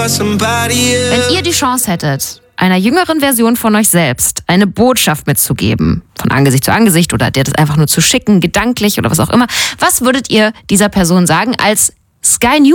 Wenn ihr die Chance hättet, einer jüngeren Version von euch selbst eine Botschaft mitzugeben, von Angesicht zu Angesicht oder dir das einfach nur zu schicken, gedanklich oder was auch immer, was würdet ihr dieser Person sagen als Sky News